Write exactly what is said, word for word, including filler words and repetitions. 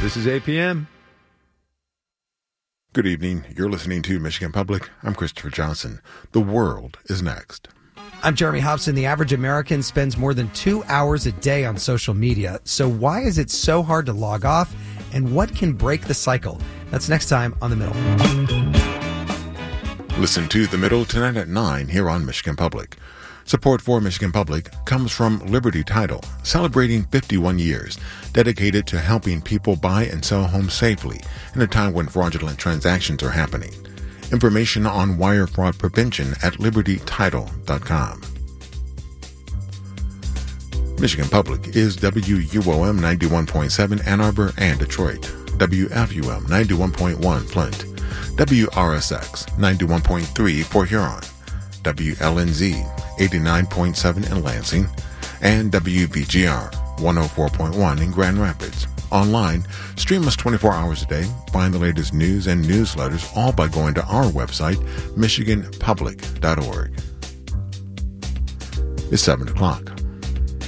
This is A P M. Good evening. You're listening to Michigan Public. I'm Christopher Johnson. The world is next. I'm Jeremy Hobson. The average American spends more than two hours a day on social media. So why is it so hard to log off? And what can break the cycle? That's next time on The Middle. Listen to The Middle tonight at nine here on Michigan Public. Support for Michigan Public comes from Liberty Title, celebrating fifty-one years, dedicated to helping people buy and sell homes safely in a time when fraudulent transactions are happening. Information on wire fraud prevention at liberty title dot com. Michigan Public is W U O M ninety-one point seven Ann Arbor and Detroit, W F U M ninety-one point one Flint, W R S X ninety-one point three for Huron, W L N Z eighty-nine point seven in Lansing, and W V G R one oh four point one in Grand Rapids. Online, stream us twenty-four hours a day. Find the latest news and newsletters all by going to our website, michigan public dot org. It's seven o'clock.